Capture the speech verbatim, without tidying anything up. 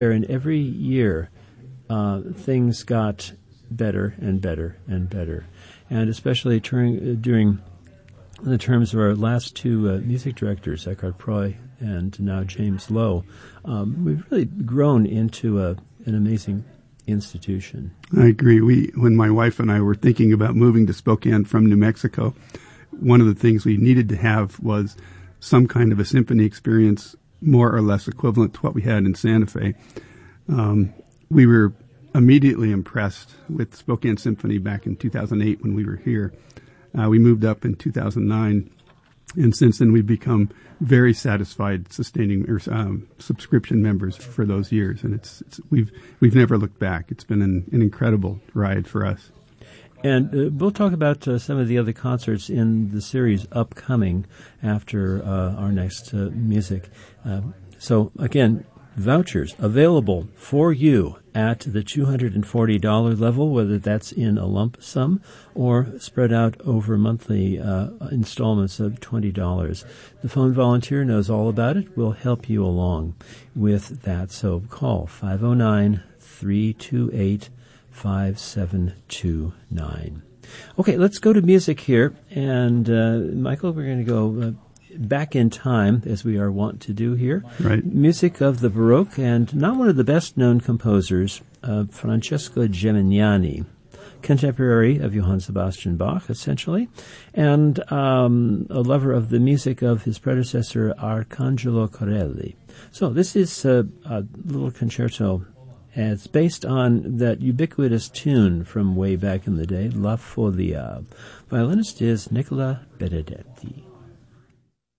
And every year, uh, things got better and better and better. And especially during, uh, during the terms of our last two uh, music directors, Eckhart Proy and now James Lowe, um, we've really grown into a, an amazing institution. I agree. We, when my wife and I were thinking about moving to Spokane from New Mexico, one of the things we needed to have was some kind of a symphony experience more or less equivalent to what we had in Santa Fe. Um, we were immediately impressed with Spokane Symphony back in two thousand eight when we were here. Uh, we moved up in two thousand nine, and since then we've become very satisfied sustaining or, um, subscription members for those years, and it's, it's we've we've never looked back. It's been an, an incredible ride for us. And uh, we'll talk about uh, some of the other concerts in the series upcoming after uh, our next uh, music. Uh, so, again, vouchers available for you at the two hundred forty dollars level, whether that's in a lump sum or spread out over monthly uh, installments of twenty dollars. The phone volunteer knows all about it. We'll help you along with that. So call five oh nine, three two eight, five seven two nine. Okay, let's go to music here. And, uh, Michael, we're going to go uh, back in time, as we are wont to do here. Right. Music of the Baroque, and not one of the best-known composers, uh, Francesco Gimignani, contemporary of Johann Sebastian Bach, essentially, and um, a lover of the music of his predecessor, Arcangelo Corelli. So this is uh, a little concerto. And it's based on that ubiquitous tune from way back in the day, La Folia. Violinist is Nicola Benedetti.